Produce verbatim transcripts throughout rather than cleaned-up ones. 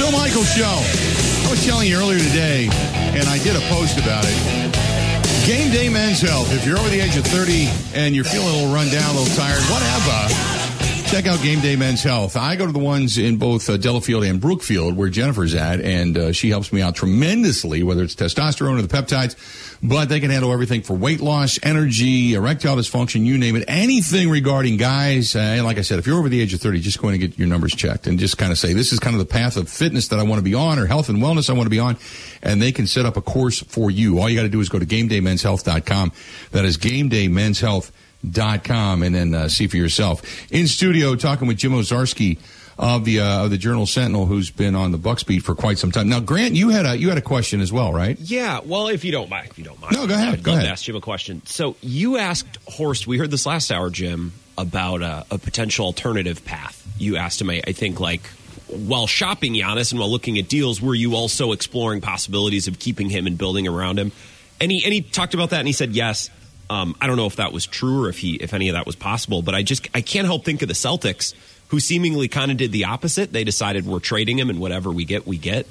Bill Michaels Show. I was telling you earlier today, and I did a post about it. Game Day Men's Health. If you're over the age of thirty and you're feeling a little run down, a little tired, whatever, check out Game Day Men's Health. I go to the ones in both uh, Delafield and Brookfield where Jennifer's at, and uh, she helps me out tremendously, whether it's testosterone or the peptides. But they can handle everything for weight loss, energy, erectile dysfunction, you name it. Anything regarding guys. Uh, and like I said, if you're over the age of thirty, just go in and get your numbers checked and just kind of say, this is kind of the path of fitness that I want to be on, or health and wellness I want to be on. And they can set up a course for you. All you got to do is go to game day men's health dot com. That is game day men's health dot com, and then uh, see for yourself. In studio, talking with Jim Owczarski of the uh, of the Journal Sentinel, who's been on the Bucs beat for quite some time. Now, Grant, you had a you had a question as well, right? Yeah. Well, if you don't mind, if you don't mind, no, go ahead. I'd go love ahead. to ask Jim a question. So you asked Horst. We heard this last hour, Jim, about a, a potential alternative path. You asked him, I, I think, like while shopping Giannis and while looking at deals, were you also exploring possibilities of keeping him and building around him? And he and he talked about that, and he said yes. Um, I don't know if that was true or if he if any of that was possible, but I just I can't help think of the Celtics, who seemingly kind of did the opposite. They decided we're trading him, and whatever we get, we get.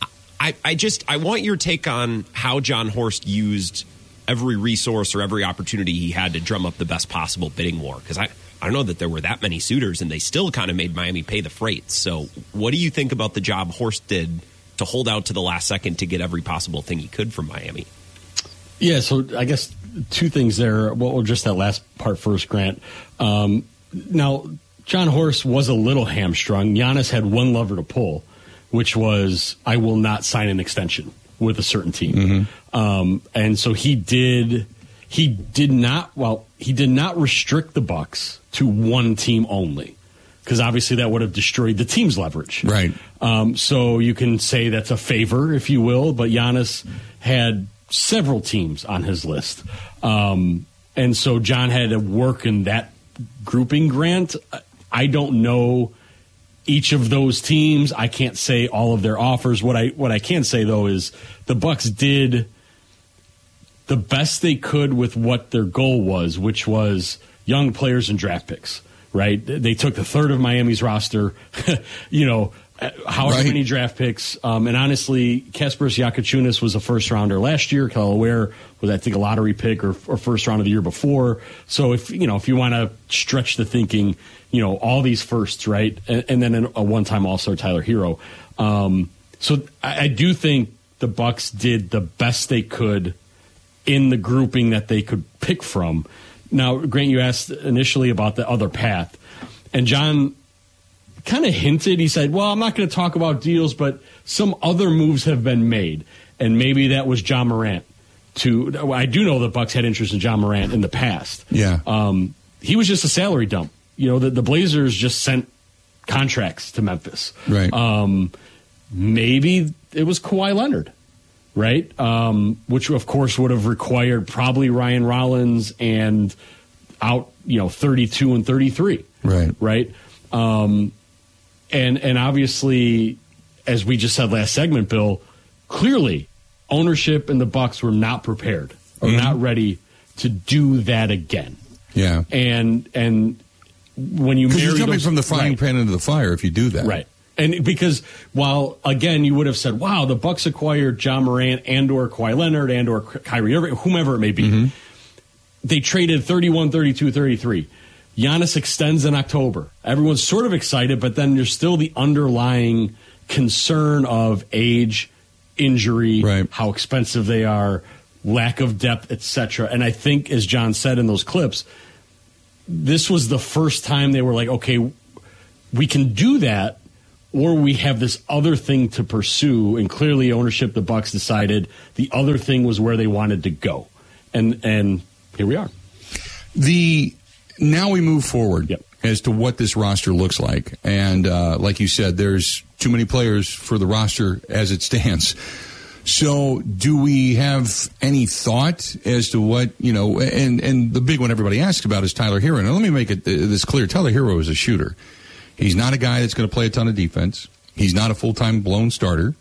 I, I just I want your take on how John Horst used every resource or every opportunity he had to drum up the best possible bidding war, because I, I don't know that there were that many suitors, and they still kind of made Miami pay the freight. So what do you think about the job Horst did to hold out to the last second to get every possible thing he could from Miami? Yeah, so I guess two things there. Well, just that last part first, Grant. Um, now, John Horst was a little hamstrung. Giannis had one lever to pull, which was, I will not sign an extension with a certain team. Mm-hmm. Um, and so he did, he did not, well, he did not restrict the Bucs to one team only, because obviously that would have destroyed the team's leverage. Right. Um, so you can say that's a favor, if you will, but Giannis had several teams on his list. Um, and so John had to work in that grouping, Grant. I don't know each of those teams. I can't say all of their offers. What I what I can say, though, is the Bucs did the best they could with what their goal was, which was young players and draft picks, right? They took a third of Miami's roster, you know, however right. many draft picks. Um, and honestly, Kasparas Jakučiūnas was a first-rounder last year. Kelly Ware was, I think, a lottery pick or, or first round of the year before. So if, you know, if you want to stretch the thinking, you know, all these firsts, right? And, and then a one-time All-Star Tyler Hero. Um, so I, I do think the Bucs did the best they could in the grouping that they could pick from. Now, Grant, you asked initially about the other path. And John kind of hinted, he said, well, I'm not going to talk about deals, but some other moves have been made. And maybe that was John Morant. To I do know the Bucs had interest in John Morant in the past. Yeah. Um, he was just a salary dump. You know, the, the Blazers just sent contracts to Memphis. Right. Um, maybe it was Kawhi Leonard, right? Um, which, of course, would have required probably Ryan Rollins and out, you know, thirty-two and thirty-three. Right. Right. Um, and and obviously, as we just said last segment, Bill, clearly ownership and the Bucs were not prepared or mm-hmm. not ready to do that again. Yeah. And and when you marry you're jumping those, from the frying right. pan into the fire if you do that. Right. And because while, again, you would have said, wow, the Bucs acquired John Morant and or Kawhi Leonard and or Kyrie Irving, whomever it may be. Mm-hmm. They traded thirty-one, thirty-two, thirty-three. Giannis extends in October. Everyone's sort of excited, but then there's still the underlying concern of age, injury, right. how expensive they are, lack of depth, et cetera. And I think, as John said in those clips, this was the first time they were like, okay, we can do that, or we have this other thing to pursue. And clearly ownership, the Bucs decided the other thing was where they wanted to go. And and here we are. The now we move forward yep. as to what this roster looks like. And uh, like you said, there's too many players for the roster as it stands. So do we have any thought as to what, you know, and, and the big one everybody asks about is Tyler Hero. Now, let me make it this clear. Tyler Hero is a shooter. He's not a guy that's going to play a ton of defense. He's not a full-time blown starter.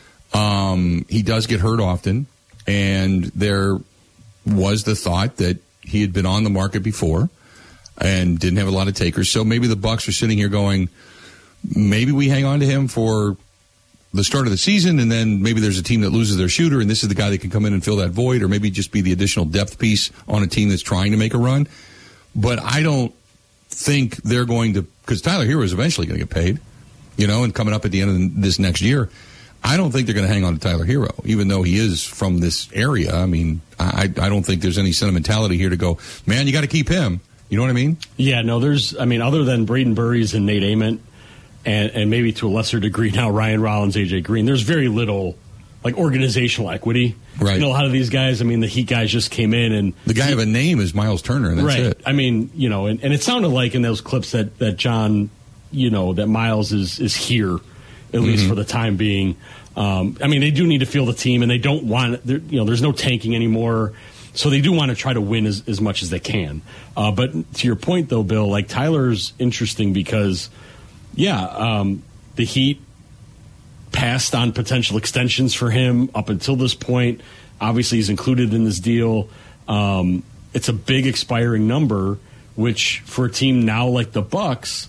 Um, he does get hurt often, and there was the thought that he had been on the market before and didn't have a lot of takers. So maybe the Bucs are sitting here going, maybe we hang on to him for the start of the season, and then maybe there's a team that loses their shooter, and this is the guy that can come in and fill that void, or maybe just be the additional depth piece on a team that's trying to make a run. But I don't think they're going to, because Tyler Hero is eventually going to get paid, you know, and coming up at the end of this next year. I don't think they're going to hang on to Tyler Hero, even though he is from this area. I mean, I, I don't think there's any sentimentality here to go, man, you got to keep him. You know what I mean? Yeah, no, there's, I mean, other than Braden Burries and Nate Ament, and, and maybe to a lesser degree now Ryan Rollins, A J Green, there's very little, like, organizational equity. Right. You know, a lot of these guys, I mean, the Heat guys just came in and... The guy he, of a name is Miles Turner, and that's right. it. I mean, you know, and, and it sounded like in those clips that, that John, you know, that Miles is, is here, at mm-hmm. least for the time being. Um, I mean, they do need to feel the team, and they don't want, you know, there's no tanking anymore, so they do want to try to win as, as much as they can. Uh, but to your point, though, Bill, like, Tyler's interesting because, yeah, um, the Heat passed on potential extensions for him up until this point. Obviously, he's included in this deal. Um, it's a big expiring number, which for a team now like the Bucks,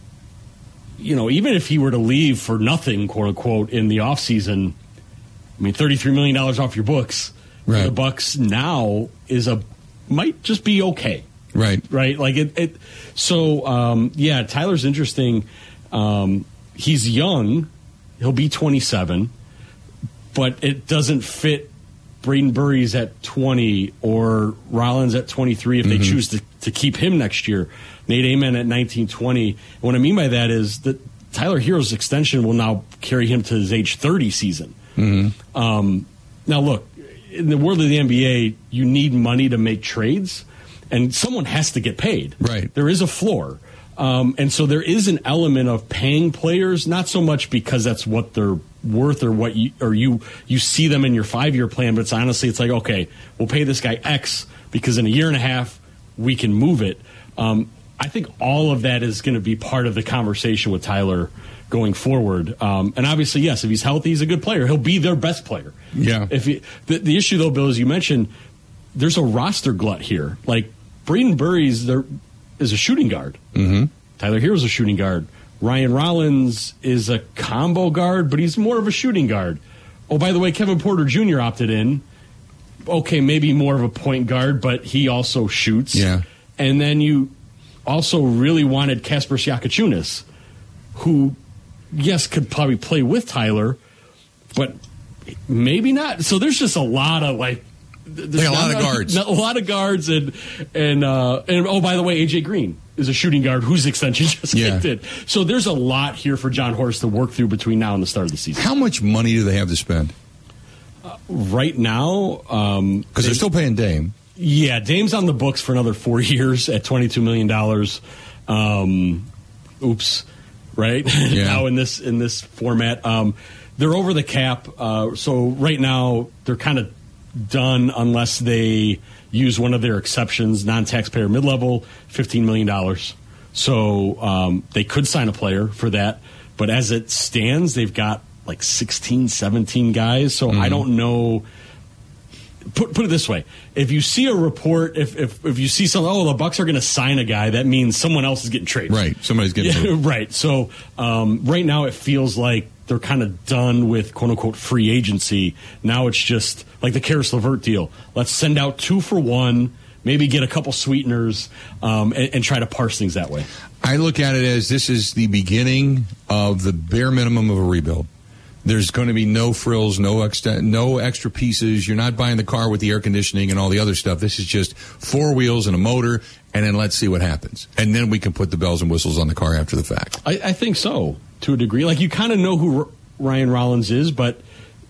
you know, even if he were to leave for nothing, quote unquote, in the offseason, I mean, thirty-three million dollars off your books right. for the Bucks now is a might just be okay. Right. Right. Like it. it so, um, yeah, Tyler's interesting. Um, he's young. He'll be twenty-seven, but it doesn't fit Braden Burries at twenty or Rollins at twenty-three if they mm-hmm. choose to, to keep him next year. Nate Ament at nineteen, twenty. And what I mean by that is that Tyler Hero's extension will now carry him to his age thirty season. Mm-hmm. Um, now, look, in the world of the N B A, you need money to make trades, and someone has to get paid. Right. There is a floor. Um, and so there is an element of paying players, not so much because that's what they're worth or what you, or you, you see them in your five-year plan, but it's honestly, it's like, okay, we'll pay this guy X because in a year and a half, we can move it. Um, I think all of that is going to be part of the conversation with Tyler going forward. Um, and obviously, yes, if he's healthy, he's a good player. He'll be their best player. Yeah. If he, the, the issue, though, Bill, as you mentioned, there's a roster glut here. Like, Braden Burries there is a shooting guard. Mm-hmm. Tyler Hero's a shooting guard. Ryan Rollins is a combo guard, but he's more of a shooting guard. Oh, by the way, Kevin Porter Junior opted in. Okay, maybe more of a point guard, but he also shoots. Yeah. And then you also really wanted Kasper Siakachunas, who, yes, could probably play with Tyler, but maybe not. So there's just a lot of, like, There's a lot of guards. A lot of guards, and and uh, and oh, by the way, A J Green is a shooting guard whose extension just yeah. kicked in. So there's a lot here for John Horst to work through between now and the start of the season. How much money do they have to spend? Uh, right now, um, because they're still paying Dame. Yeah, Dame's on the books for another four years at twenty-two million dollars. Um, oops, right Yeah. now in this in this format, um, they're over the cap. Uh, so right now they're kind of done unless they use one of their exceptions, non-taxpayer mid-level, fifteen million dollars. So um, they could sign a player for that. But as it stands, they've got like sixteen, seventeen guys. So mm-hmm. I don't know. Put, put it this way. If you see a report, if if, if you see something, oh, the Bucks are going to sign a guy, that means someone else is getting traded. Right. Somebody's getting yeah, Right. So um, right now it feels like they're kind of done with quote-unquote free agency. Now it's just like the Karis LeVert deal. Let's send out two for one, maybe get a couple sweeteners, um, and, and try to parse things that way. I look at it as this is the beginning of the bare minimum of a rebuild. There's going to be no frills, no extra, no extra pieces. You're not buying the car with the air conditioning and all the other stuff. This is just four wheels and a motor, and then let's see what happens. And then we can put the bells and whistles on the car after the fact. I, I think so, to a degree. Like, you kind of know who R- Ryan Rollins is, but,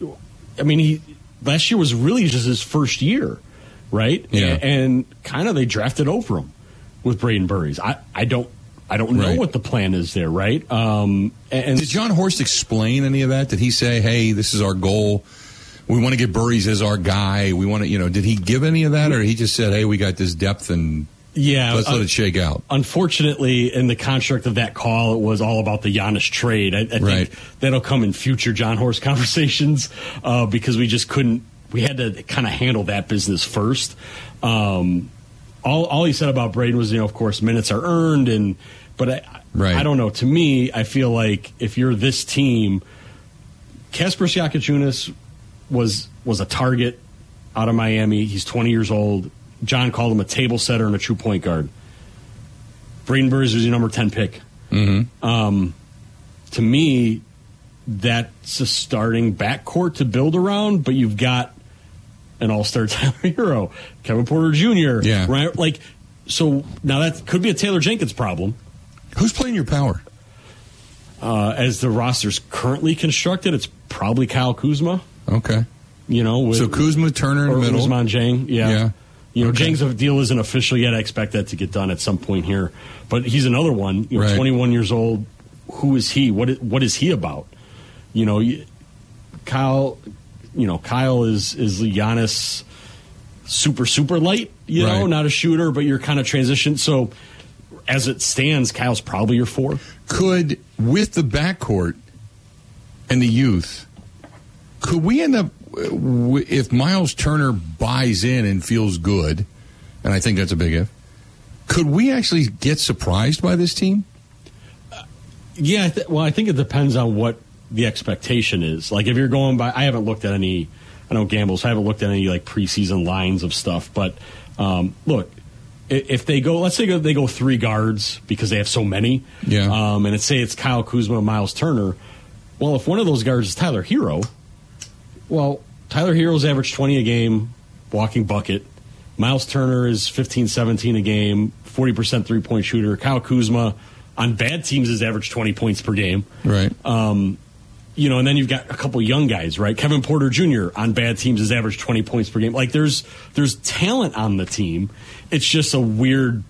I mean, he last year was really just his first year, right? Yeah. And, and kind of they drafted over him with Braden Burries. I, I don't I don't know right. what the plan is there, right? Um, and Did John Horst explain any of that? Did he say, hey, this is our goal? We want to get Burries as our guy. We want to, you know, did he give any of that, or he just said, hey, we got this depth and yeah, let's let uh, it shake out? Unfortunately, in the construct of that call, it was all about the Giannis trade. I, I think right. that'll come in future John Horst conversations uh, because we just couldn't, we had to kind of handle that business first. Um, all, all he said about Braden was, you know, of course, minutes are earned, and but I, right. I don't know. To me, I feel like if you're this team, Kaspar Siakatjunas was was a target out of Miami. He's twenty years old. John called him a table setter and a true point guard. Braden Burns was your number ten pick. Mm-hmm. Um, to me, that's a starting backcourt to build around, but you've got an all-star Tyler Hero, Kevin Porter Junior Yeah. Right? Like, so now that could be a Taylor Jenkins problem. Who's playing your power? Uh, as the roster's currently constructed, it's probably Kyle Kuzma. Okay. You know, with, So Kuzma, Turner in or the middle. Usman Jang. Yeah. Yeah. You know, Okay. Jang's deal isn't official yet. I expect that to get done at some point here. But he's another one. You know, Right. twenty-one years old. Who is he? What is, what is he about? You know, you- Kyle. You know, Kyle is is Giannis super super light. You know, Right. not a shooter, but you're kind of transitioned. So as it stands, Kyle's probably your four. Could, with the backcourt and the youth, could we end up, w- if Miles Turner buys in and feels good, and I think that's a big if, could we actually get surprised by this team? Yeah, I th- well, I think it depends on what the expectation is. Like, if you're going by, I haven't looked at any, I don't gamble, so I haven't looked at any, like, preseason lines of stuff. But, um, look, i- if they go, let's say go- they go three guards because they have so many. Yeah. Um, and it's, say it's Kyle Kuzma and Miles Turner. Well, if one of those guards is Tyler Hero, well, Tyler Hero's averaged twenty a game, walking bucket. Miles Turner is fifteen, seventeen a game, forty percent three-point shooter. Kyle Kuzma, on bad teams, is average twenty points per game. Right. Um, you know, and then you've got a couple young guys, right? Kevin Porter Junior on bad teams is average twenty points per game. Like, there's there's talent on the team. It's just a weird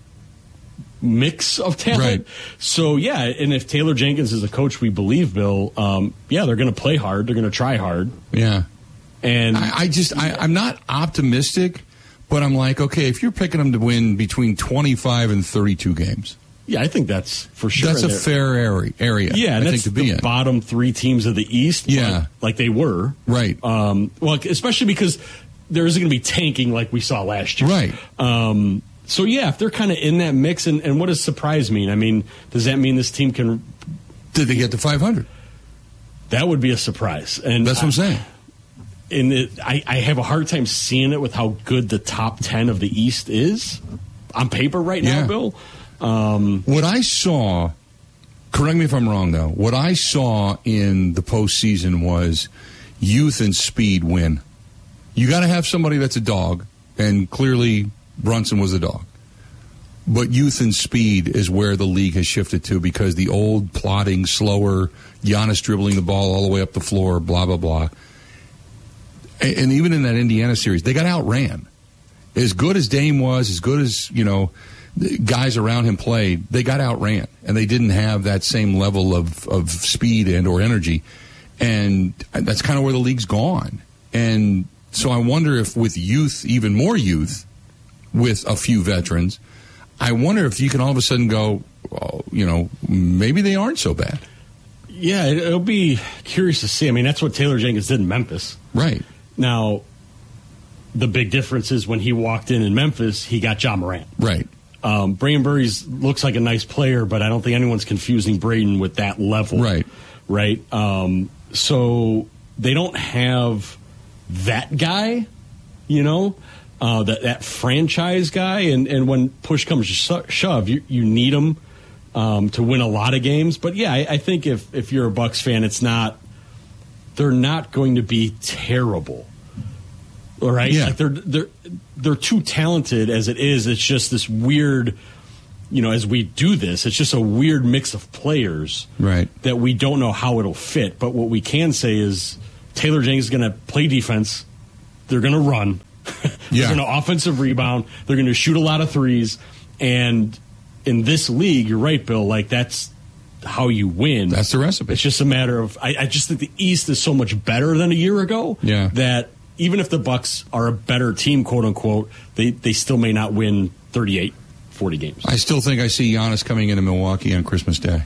mix of talent. Right. So, yeah, and if Taylor Jenkins is a coach we believe, Bill, um, yeah, they're going to play hard. They're going to try hard. Yeah. And I, I just, I, I'm not optimistic, but I'm like, okay, if you're picking them to win between twenty-five and thirty-two games, yeah, I think that's for sure. that's a They're- fair area, area Yeah, I and think, that's to be the in. bottom three teams of the East. Yeah. like, like they were. Right. Um, well, especially because there isn't going to be tanking like we saw last year. Right. Um, so, yeah, if they're kind of in that mix, and, and what does surprise mean? I mean, does that mean this team can... Did they get to five hundred? That would be a surprise. And That's what I'm saying. In it, I, I have a hard time seeing it with how good the top ten of the East is on paper right now, Yeah. Bill. Um, What I saw, correct me if I'm wrong, though, what I saw in the postseason was youth and speed win. You got to have somebody that's a dog, and clearly Brunson was a dog. But youth and speed is where the league has shifted to, because the old, plodding, slower, Giannis dribbling the ball all the way up the floor, blah, blah, blah. And, and even in that Indiana series, they got outran. As good as Dame was, as good as, you know, the guys around him played, they got outran, and they didn't have that same level of, of speed and or energy. And that's kind of where the league's gone. And so I wonder if with youth, even more youth, with a few veterans, I wonder if you can all of a sudden go, oh, you know, maybe they aren't so bad. yeah, it, it'll be curious to see. I mean, that's what Taylor Jenkins did in Memphis. Right. Now, the big difference is when he walked in in Memphis, he got Ja Morant. Right. Um, Braden Burries looks like a nice player, but I don't think anyone's confusing Braden with that level. Right. Right. Um, so they don't have that guy, you know, uh, that, that franchise guy. And, and when push comes to sho- shove, you, you need him um, to win a lot of games. But, yeah, I, I think if, if you're a Bucks fan, it's not – they're not going to be terrible. All right, Yeah. like they're they're they're too talented as it is. It's just this weird, you know. As we do this, it's just a weird mix of players, Right. that we don't know how it'll fit. But what we can say is Taylor Jenkins is going to play defense. They're going to run. Yeah. They're going to offensive rebound. They're going to shoot a lot of threes. And in this league, you're right, Bill. Like that's how you win. That's the recipe. It's just a matter of. I, I just think the East is so much better than a year ago. Yeah. That. Even if the Bucks are a better team, quote unquote, they, they still may not win thirty-eight, forty games. I still think I see Giannis coming into Milwaukee on Christmas Day.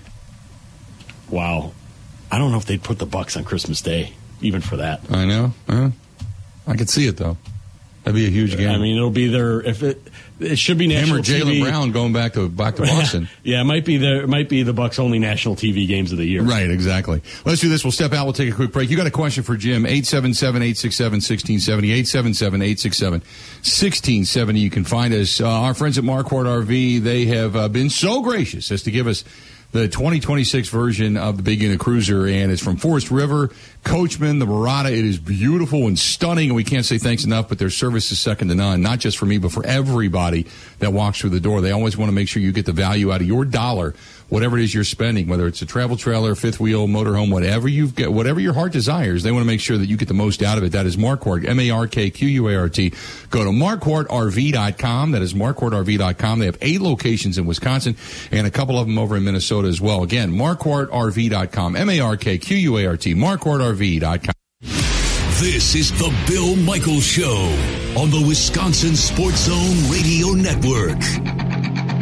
Wow. I don't know if they'd put the Bucks on Christmas Day, even for that. I know. Uh, I could see it, though. That'd be a huge game. I mean, it'll be there if it. It should be national Him or Jaylen T V. Brown going back to back to Boston. Yeah, it might be the it might be the Bucks' only national T V games of the year. Right, exactly. Let's do this. We'll step out. We'll take a quick break. You got a question for Jim? eight seven seven, eight six seven, one six seven zero. eight seven seven, eight six seven, one six seven zero. You can find us. Uh, our friends at Marquardt R V, they have uh, been so gracious as to give us the twenty twenty-six version of the Big Unit Cruiser, and it's from Forest River, Coachman, the Murata. It is beautiful and stunning, and we can't say thanks enough, but their service is second to none, not just for me, but for everybody that walks through the door. They always want to make sure you get the value out of your dollar, whatever it is you're spending, whether it's a travel trailer, fifth wheel, motorhome, whatever you've got, whatever your heart desires, they want to make sure that you get the most out of it. That is Marquardt, M A R K Q U A R T. Go to marquardt R V dot com. That is marquardt R V dot com. They have eight locations in Wisconsin and a couple of them over in Minnesota as well. Again, marquardt R V dot com, M A R K Q U A R T, marquardt R V dot com. This is the Bill Michaels Show on the Wisconsin Sports Zone Radio Network.